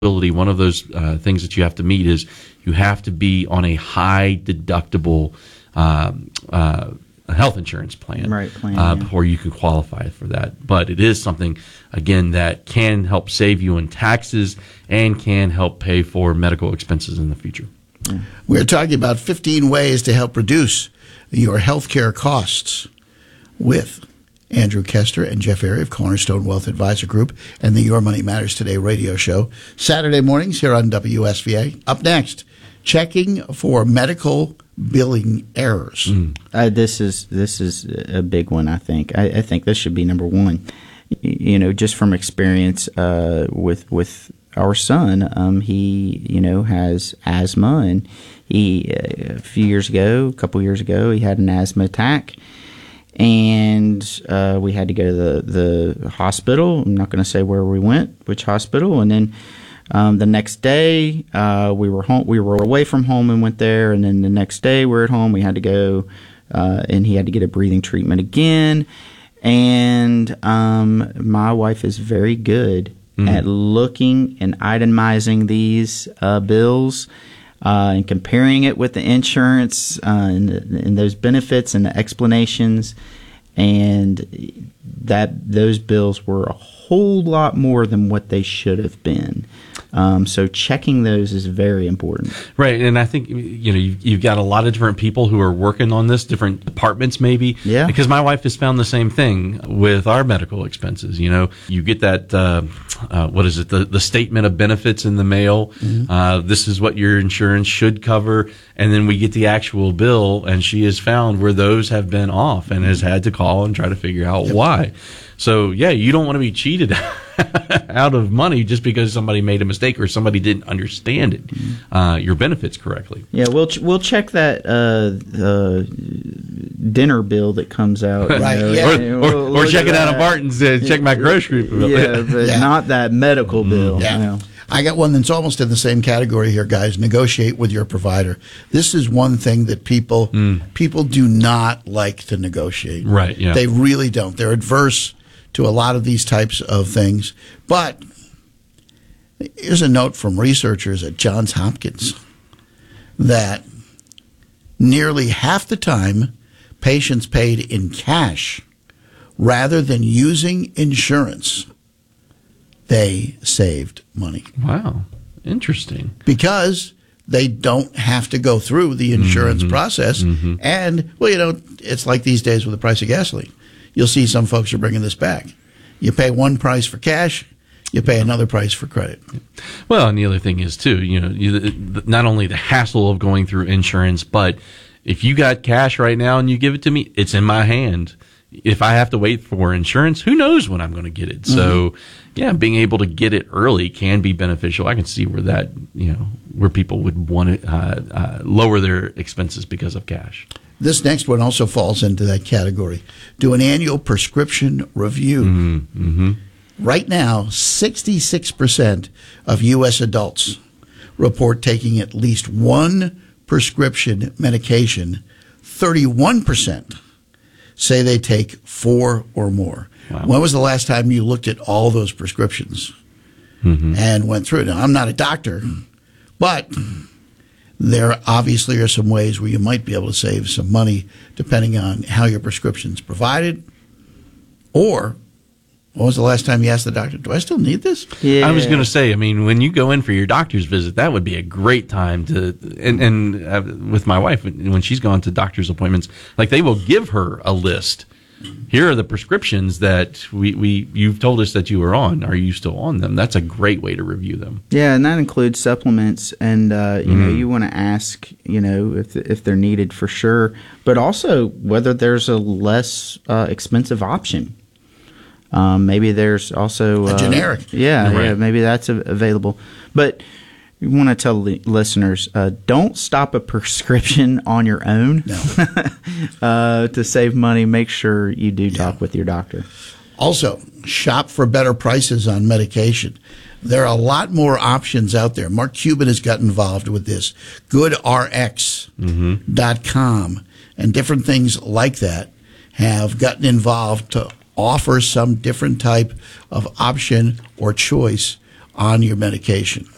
eligibility, one of those things that you have to meet is you have to be on a high deductible health insurance plan, before you can qualify for that. But it is something, again, that can help save you in taxes and can help pay for medical expenses in the future. We're talking about 15 ways to help reduce your healthcare costs with Andrew Kester and Jeff Airy of Cornerstone Wealth Advisor Group and the Your Money Matters Today radio show, Saturday mornings here on WSVA. Up next, checking for medical billing errors. This is a big one, I think. I think this should be number one. You know, just from experience with our son, he has asthma, and he a couple years ago, he had an asthma attack. And we had to go to the hospital. I'm not going to say where we went, which hospital. And then the next day we were home. We were away from home and went there. And then the next day we were at home. We had to go, and he had to get a breathing treatment again. And my wife is very good at looking and itemizing these bills. And comparing it with the insurance and those benefits and the explanations, and those bills were a whole lot more than what they should have been. So checking those is very important. Right, and I think you've got a lot of different people who are working on this, different departments maybe. Yeah. Because my wife has found the same thing with our medical expenses. You get that the statement of benefits in the mail. This is what your insurance should cover, and then we get the actual bill, and she has found where those have been off and has had to call and try to figure out why. So, yeah, you don't want to be cheated out of money just because somebody made a mistake or somebody didn't understand it, your benefits correctly. Yeah, we'll check that dinner bill that comes out. Right, or check it out of Barton's, check my grocery bill. Yeah, but not that medical bill. Yeah. I got one that's almost in the same category here, guys. Negotiate with your provider. This is one thing that people do not like to negotiate. Right, yeah. They really don't. They're adverse to a lot of these types of things. But here's a note from researchers at Johns Hopkins that nearly half the time patients paid in cash rather than using insurance, they saved money. Wow. Interesting. Because they don't have to go through the insurance process. And, it's like these days with the price of gasoline. You'll see some folks are bringing this back. You pay one price for cash, you pay another price for credit. Well, and the other thing is, too, not only the hassle of going through insurance, but if you got cash right now and you give it to me, it's in my hand. If I have to wait for insurance, who knows when I'm going to get it? So, yeah, being able to get it early can be beneficial. I can see where that, where people would want to lower their expenses because of cash. This next one also falls into that category. Do an annual prescription review. Right now, 66% of U.S. adults report taking at least one prescription medication. 31% say they take 4 or more. Wow. When was the last time you looked at all those prescriptions and went through it? Now, I'm not a doctor, but there obviously are some ways where you might be able to save some money depending on how your prescription's provided. Or, when was the last time you asked the doctor, do I still need this? Yeah. I was going to say, when you go in for your doctor's visit, that would be a great time to, and with my wife, when she's gone to doctor's appointments, like they will give her a list. Here are the prescriptions that you've told us that you are on. Are you still on them? That's a great way to review them. Yeah, and that includes supplements, and you want to ask if they're needed for sure, but also whether there's a less expensive option. Maybe there's also a generic. Yeah, maybe that's available, but. We want to tell the listeners, don't stop a prescription on your own. No. To save money, make sure you do talk with your doctor. Also, shop for better prices on medication. There are a lot more options out there. Mark Cuban has got involved with this. GoodRx.com and different things like that have gotten involved to offer some different type of option or choice on your medication.